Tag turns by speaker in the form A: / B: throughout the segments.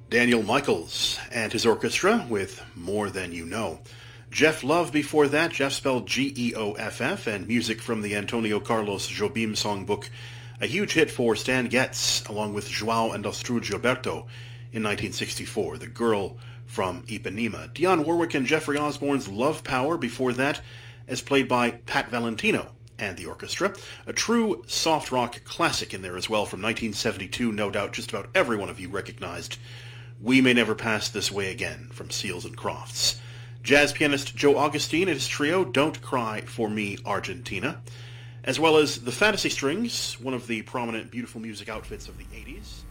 A: Daniel Michaels and his orchestra with More Than You Know. Jeff Love before that, Jeff spelled Geoff, and music from the Antonio Carlos Jobim songbook, a huge hit for Stan Getz, along with João and Astrud Gilberto in 1964, The Girl from Ipanema. Dionne Warwick and Jeffrey Osborne's Love Power before that, as played by Pat Valentino and the orchestra. A true soft rock classic in there as well from 1972, no doubt just about every one of you recognized We May Never Pass This Way Again from Seals and Crofts. Jazz pianist Joe Augustine and his trio Don't Cry For Me Argentina, as well as the Fantasy Strings, one of the prominent beautiful music outfits of the 80s.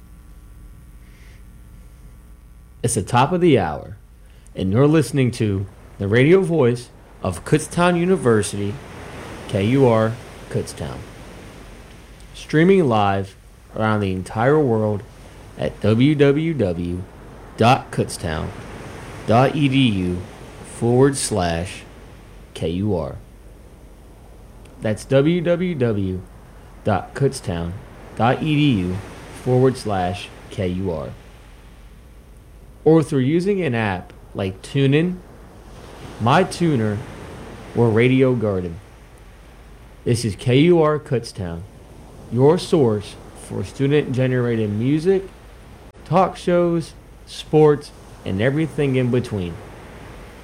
B: It's the top of the hour, and you're listening to the radio voice of Kutztown University, KUR Kutztown. Streaming live around the entire world at www.kutztown.edu/KUR. That's www.kutztown.edu/KUR. Or through using an app like TuneIn, MyTuner, or Radio Garden. This is KUR Kutztown, your source for student-generated music, talk shows, sports, and everything in between.